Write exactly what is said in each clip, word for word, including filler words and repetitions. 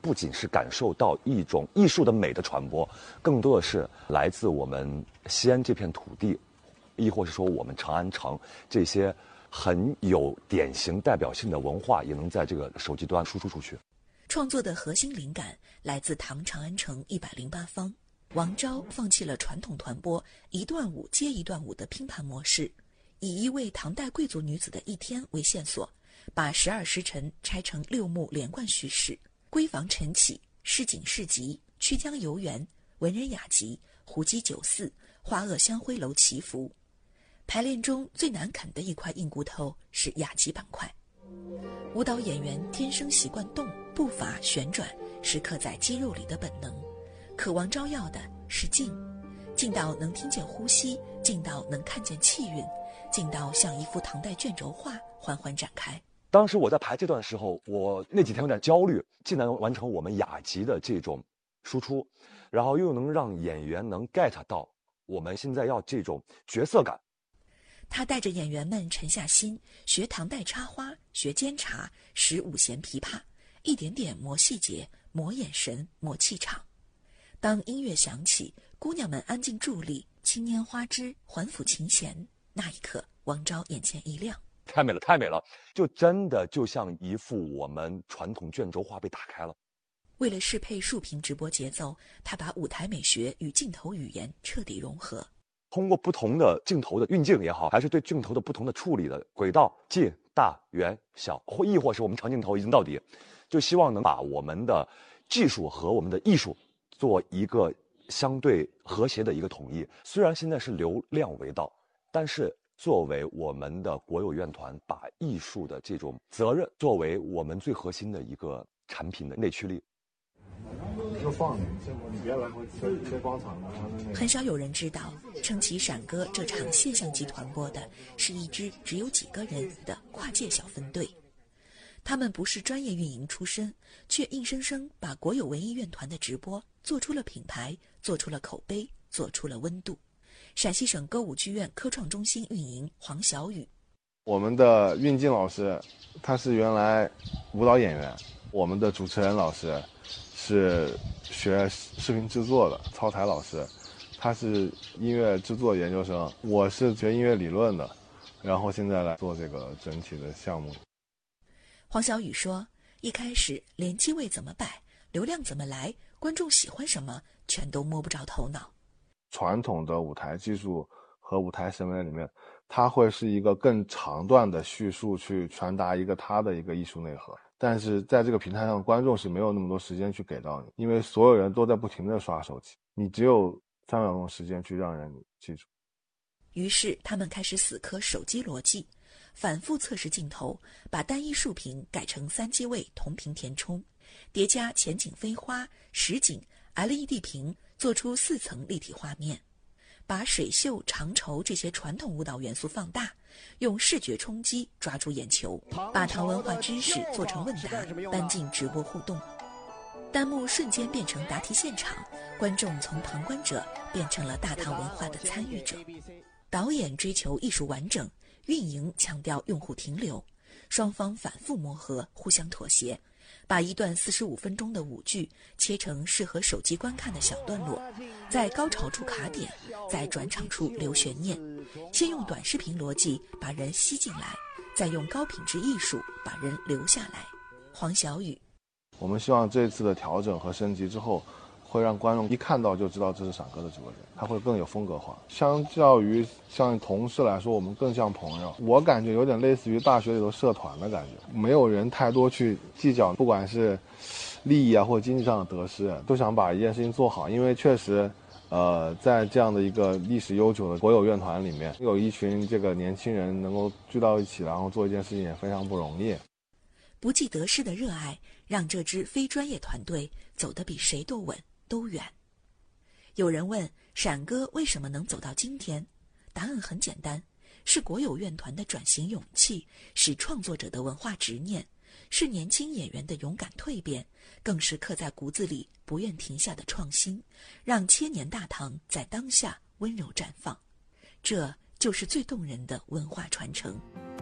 不仅是感受到一种艺术的美的传播，更多的是来自我们西安这片土地，亦或是说我们长安城这些很有典型代表性的文化，也能在这个手机端输出出去。 创作的核心灵感来自唐长安城一百零八方。王昭放弃了传统团播一段舞接一段舞的拼盘模式，以一位唐代贵族女子的一天为线索，把十二时辰拆成六幕连贯叙事：闺房晨起、市井市集、曲江游园、文人雅集、胡姬酒肆、花萼香灰楼祈福。排练中最难啃的一块硬骨头是雅集板块。舞蹈演员天生习惯动，步伐旋转是刻在肌肉里的本能，可王昭要的是静，静到能听见呼吸，静到能看见气韵，静到像一幅唐代卷轴画缓缓展开。 当时我在排这段的时候，我那几天有点焦虑，既能完成我们雅集的这种输出，然后又能让演员能 get 到我们现在要这种角色感。 他带着演员们沉下心，学唐代插花，学监察，识五弦琵琶，一点点磨细节，磨眼神，磨气场。当音乐响起，姑娘们安静伫立，轻拈花枝，环抚琴弦，那一刻王昭眼前一亮， 太美了太美了，就真的就像一幅我们传统卷轴画被打开了。 为了适配竖屏直播节奏，他把舞台美学与镜头语言彻底融合。 通过不同的镜头的运镜也好，还是对镜头的不同的处理的轨道、近、大、远、小，或亦或是我们长镜头一镜到底，就希望能把我们的技术和我们的艺术做一个相对和谐的一个统一。虽然现在是流量为道，但是作为我们的国有院团，把艺术的这种责任作为我们最核心的一个产品的内驱力。 就放你，你别来回切切广场了。 很少有人知道，撑起闪歌这场现象级团播的是一支只有几个人的跨界小分队。他们不是专业运营出身，却硬生生把国有文艺院团的直播做出了品牌，做出了口碑，做出了温度。陕西省歌舞剧院科创中心运营黄小雨， 我们的运镜老师他是原来舞蹈演员，我们的主持人老师是学视频制作的，操台老师他是音乐制作研究生，我是学音乐理论的，然后现在来做这个整体的项目。 黄小雨说，一开始连机位怎么摆，流量怎么来，观众喜欢什么，全都摸不着头脑。 传统的舞台技术和舞台审美里面，它会是一个更长段的叙述去传达一个它的一个艺术内核，但是在这个平台上，观众是没有那么多时间去给到你，因为所有人都在不停的刷手机，你只有三秒钟时间去让人记住。 于是他们开始死磕手机逻辑，反复测试镜头，把单一竖屏改成三机位同屏填充，叠加前景飞花、实景、L E D 屏，做出四层立体画面，把水袖、长绸这些传统舞蹈元素放大，用视觉冲击抓住眼球，把唐文化知识做成问答，搬进直播互动。弹幕瞬间变成答题现场，观众从旁观者变成了大唐文化的参与者。导演追求艺术完整，运营强调用户停留，双方反复磨合，互相妥协，把一段四十五分钟的舞剧切成适合手机观看的小段落，在高潮处卡点，在转场处留悬念，先用短视频逻辑把人吸进来，再用高品质艺术把人留下来。黄小雨， 我们希望这次的调整和升级之后，会让观众一看到就知道这是闪哥的直播间，它会更有风格化。相较于像同事来说，我们更像朋友。我感觉有点类似于大学里头社团的感觉，没有人太多去计较，不管是利益啊或经济上的得失，都想把一件事情做好。因为确实，呃，在这样的一个历史悠久的国有院团里面，有一群这个年轻人能够聚到一起，然后做一件事情也非常不容易。 不计得失的热爱，让这支非专业团队走得比谁都稳都远。有人问闪哥为什么能走到今天，答案很简单，是国有院团的转型勇气，是创作者的文化执念，是年轻演员的勇敢蜕变，更是刻在骨子里不愿停下的创新，让千年大唐在当下温柔绽放。这就是最动人的文化傳承。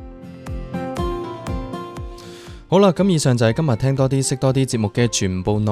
好啦，咁以上就係今日聽多啲識多啲節目嘅全部內